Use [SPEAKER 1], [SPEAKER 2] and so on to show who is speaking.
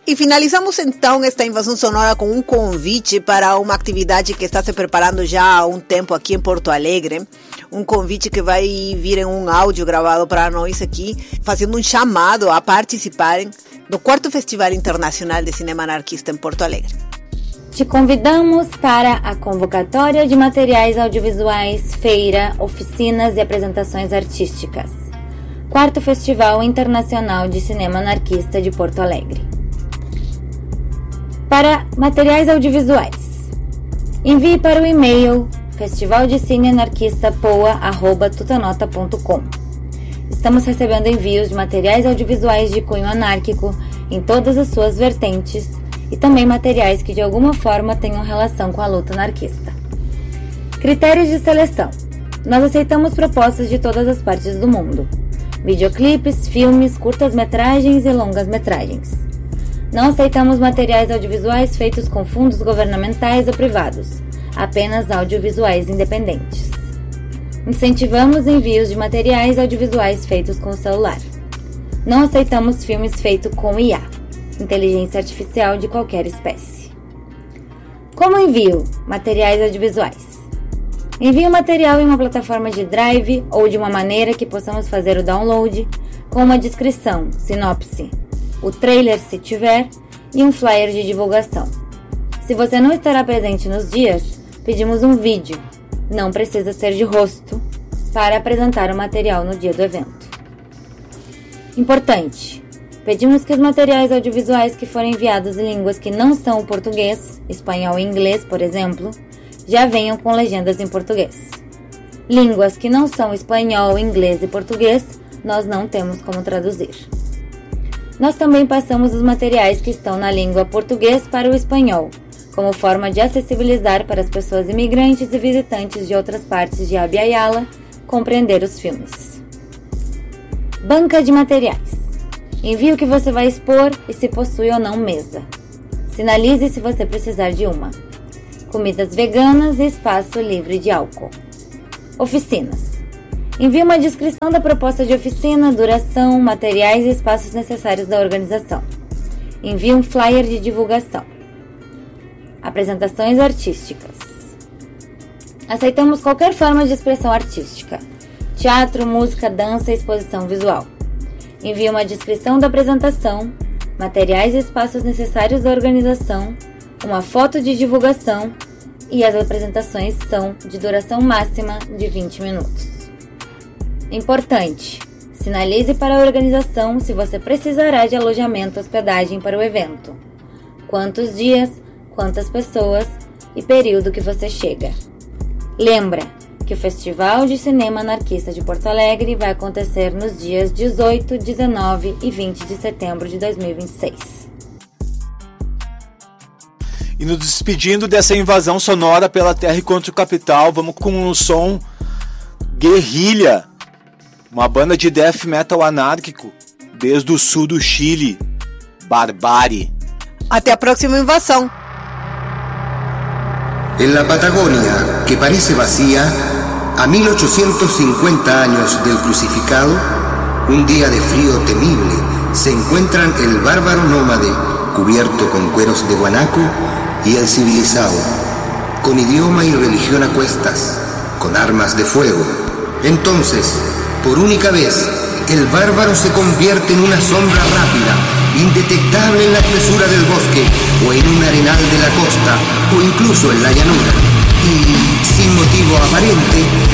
[SPEAKER 1] E finalizamos então esta invasão sonora com um convite para uma atividade que está se preparando já há um tempo aqui em Porto Alegre. Um convite que vai vir em um áudio gravado para nós aqui, fazendo um chamado a participarem do 4º Festival Internacional de Cinema Anarquista em Porto Alegre.
[SPEAKER 2] Te convidamos para a convocatória de materiais audiovisuais, feira, oficinas e apresentações artísticas. 4º Festival Internacional de Cinema Anarquista de Porto Alegre. Para materiais audiovisuais, envie para o e-mail festivaldecineanarquistapoa@tutanota.com. Estamos recebendo envios de materiais audiovisuais de cunho anárquico em todas as suas vertentes e também materiais que de alguma forma tenham relação com a luta anarquista. Critérios de seleção. Nós aceitamos propostas de todas as partes do mundo. Videoclipes, filmes, curtas-metragens e longas-metragens. Não aceitamos materiais audiovisuais feitos com fundos governamentais ou privados, apenas audiovisuais independentes. Incentivamos envios de materiais audiovisuais feitos com o celular. Não aceitamos filmes feitos com IA, inteligência artificial de qualquer espécie. Como envio materiais audiovisuais? Envie o material em uma plataforma de Drive ou de uma maneira que possamos fazer o download, com uma descrição, sinopse, o trailer se tiver e um flyer de divulgação. Se você não estará presente nos dias, pedimos um vídeo, não precisa ser de rosto, para apresentar o material no dia do evento. Importante! Pedimos que os materiais audiovisuais que forem enviados em línguas que não são o português, espanhol e inglês, por exemplo, já venham com legendas em português. Línguas que não são espanhol, inglês e português, nós não temos como traduzir. Nós também passamos os materiais que estão na língua português para o espanhol, como forma de acessibilizar para as pessoas imigrantes e visitantes de outras partes de Abya Yala compreender os filmes. Banca de materiais. Envie o que você vai expor e se possui ou não mesa. Sinalize se você precisar de uma. Comidas veganas e espaço livre de álcool. Oficinas. Envie uma descrição da proposta de oficina, duração, materiais e espaços necessários da organização. Envie um flyer de divulgação. Apresentações artísticas. Aceitamos qualquer forma de expressão artística. Teatro, música, dança e exposição visual. Envie uma descrição da apresentação, materiais e espaços necessários da organização, uma foto de divulgação e as apresentações são de duração máxima de 20 minutos. Importante! Sinalize para a organização se você precisará de alojamento ou hospedagem para o evento. Quantos dias, quantas pessoas e período que você chega. Lembra que o Festival de Cinema Anarquista de Porto Alegre vai acontecer nos dias 18, 19 e 20 de setembro de 2026.
[SPEAKER 3] E nos despedindo dessa invasão sonora pela terra e contra o capital, vamos com um som Guerrilha, uma banda de death metal anárquico desde o sul do Chile, Barbárie.
[SPEAKER 1] Até a próxima invasão.
[SPEAKER 4] En la Patagonia, que parece vacía, a 1850 años del crucificado, un día de frío temible, se encuentran el bárbaro nómade, cubierto con cueros de guanaco, y el civilizado, con idioma y religión a cuestas, con armas de fuego. Entonces, por única vez, el bárbaro se convierte en una sombra rápida, indetectable en la espesura del bosque, o en un arenal de la costa, o incluso en la llanura, y, sin motivo aparente,